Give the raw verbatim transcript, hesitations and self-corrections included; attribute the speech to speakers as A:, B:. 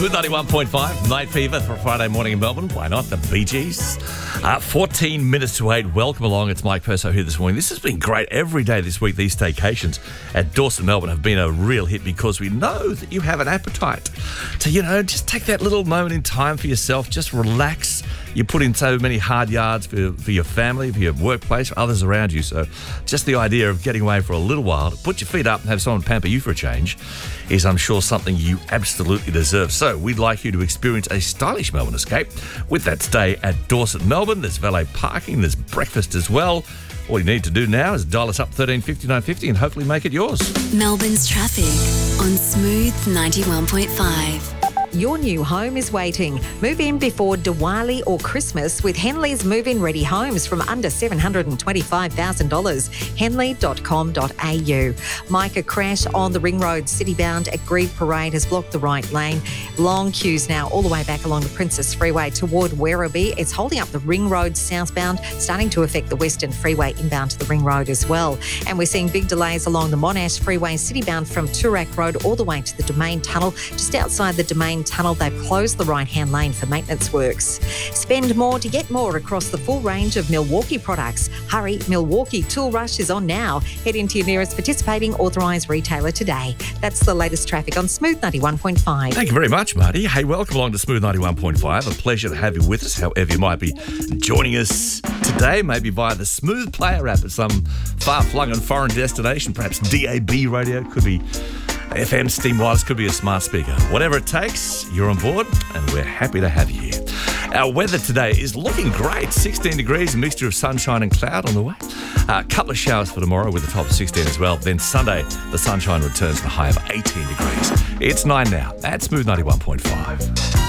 A: Smooth ninety-one point five, Night Fever for Friday morning in Melbourne. Why not? The Bee Gees. Uh, fourteen minutes to eight. Welcome along. It's Mike Perso here this morning. This has been great every day this week. These staycations at Dawson, Melbourne have been a real hit because we know that you have an appetite to, you know, just take that little moment in time for yourself. Just relax. You put in so many hard yards for, for your family, for your workplace, for others around you. So just the idea of getting away for a little while, to put your feet up and have someone pamper you for a change is, I'm sure, something you absolutely deserve. So we'd like you to experience a stylish Melbourne escape with that stay at Dorset, Melbourne. There's valet parking, there's breakfast as well. All you need to do now is dial us up thirteen fifty, nine fifty and hopefully make it yours.
B: Melbourne's traffic on Smooth ninety-one point five.
C: Your new home is waiting. Move in before Diwali or Christmas with Henley's Move-In Ready Homes from under seven hundred twenty-five thousand dollars. henley dot com dot a u. Micah crash on the Ring Road citybound at Grieve Parade has blocked the right lane. Long queues now all the way back along the Princess Freeway toward Werribee. It's holding up the Ring Road southbound, starting to affect the Western Freeway inbound to the Ring Road as well. And we're seeing big delays along the Monash Freeway citybound from Toorak Road all the way to the Domain Tunnel. Just outside the Domain Tunnel, they've closed the right-hand lane for maintenance works. Spend more to get more across the full range of Milwaukee products. Hurry, Milwaukee Tool Rush is on now. Head into your nearest participating authorised retailer today. That's the latest traffic on Smooth ninety-one point five.
A: Thank you very much, Marty. Hey, welcome along to Smooth ninety-one point five. A pleasure to have you with us, however you might be joining us today, maybe via the Smooth Player app at some far-flung and foreign destination, perhaps D A B radio, could be F M steam wireless, could be a smart speaker. Whatever it takes, you're on board and we're happy to have you here. Our weather today is looking great. sixteen degrees, a mixture of sunshine and cloud on the way. A couple of showers for tomorrow with a top of sixteen as well. Then Sunday, the sunshine returns to a high of eighteen degrees. It's nine now at Smooth ninety-one point five.